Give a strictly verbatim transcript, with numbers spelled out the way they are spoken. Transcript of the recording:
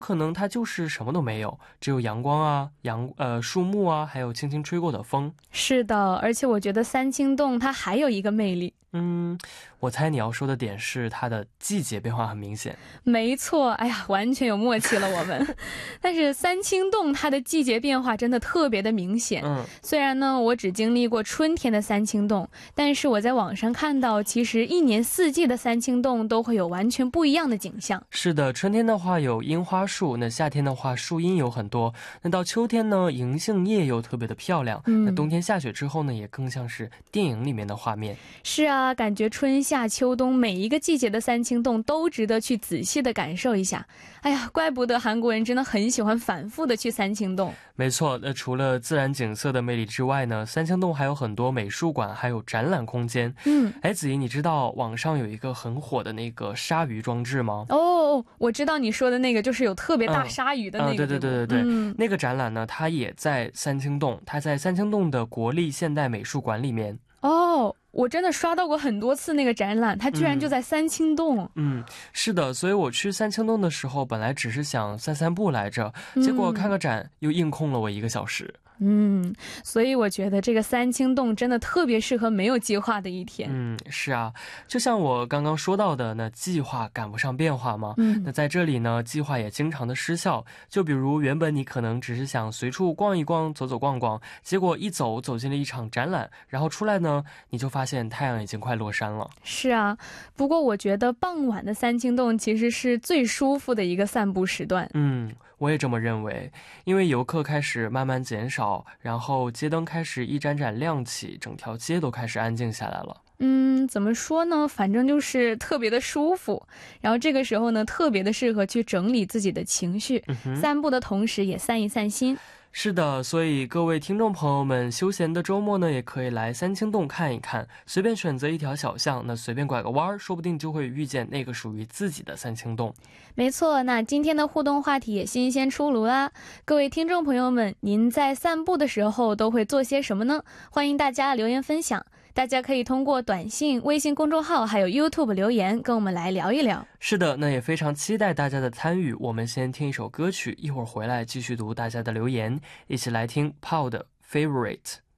可能它就是什么都没有，只有阳光啊、阳呃树木啊，还有轻轻吹过的风。 是的，而且我觉得三清洞它还有一个魅力。 嗯，我猜你要说的点是它的季节变化很明显。 没错，哎呀，完全有默契了我们。但是三清洞它的季节变化真的特别的明显。 嗯， 虽然呢我只经历过春天的三清洞，但是我在网上看到，其实一年四季的三清洞都会有完全不一样的景象。 是的，春天的话有樱花树，那夏天的话树荫有很多，那到秋天呢，银杏叶又特别的漂亮。 嗯， 那冬天下雪之后呢，也更像是电影里面的画面。 是啊，感觉春夏秋冬每一个季节的三清洞都值得去仔细的感受一下。哎呀，怪不得韩国人真的很喜欢反复的去三清洞。 没错，那除了自然景色的魅力之外呢，三清洞还有很多美术馆，还有展览空间。 嗯， 哎，子怡，你知道网上有一个很火的那个鲨鱼装置吗？ 哦，我知道你说的那个，就是有特别大鲨鱼的那个。 嗯、对对对对对、 嗯， 那个展览呢，它也在三清洞，它在三清洞的国立现代美术馆里面。 哦，我真的刷到过很多次那个展览，它居然就在三清洞。 嗯，是的，所以我去三清洞的时候，本来只是想散散步来着，结果看个展又硬空了我一个小时。 嗯，所以我觉得这个三清洞真的特别适合没有计划的一天。 嗯，是啊，就像我刚刚说到的，那计划赶不上变化嘛。 嗯， 那在这里呢，计划也经常的失效。就比如原本你可能只是想随处逛一逛，走走逛逛，结果一走走进了一场展览，然后出来呢，你就发现太阳已经快落山了。 是啊，不过我觉得傍晚的三清洞其实是最舒服的一个散步时段。 嗯，我也这么认为，因为游客开始慢慢减少，然后街灯开始一盏盏亮起，整条街都开始安静下来了。 嗯，怎么说呢？反正就是特别的舒服。然后这个时候呢，特别的适合去整理自己的情绪， 嗯、 散步的同时也散一散心。 是的，所以各位听众朋友们，休闲的周末呢，也可以来三清洞看一看，随便选择一条小巷，那随便拐个弯，说不定就会遇见那个属于自己的三清洞。 没错，那今天的互动话题也新鲜出炉啦。各位听众朋友们，您在散步的时候都会做些什么呢？欢迎大家留言分享。大家可以通过短信、微信公众号还有 YouTube 留言跟我们来聊一聊。 是的，那也非常期待大家的参与。我们先听一首歌曲，一会儿回来继续读大家的留言，一起来听 Paul 的 Favorite。